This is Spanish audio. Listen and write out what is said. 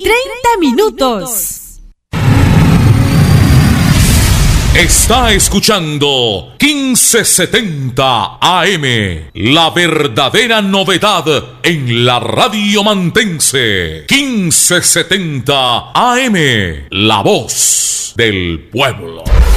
30 minutos. Está escuchando 1570 AM, la verdadera novedad en la radio mantense. 1570 AM, la voz del pueblo.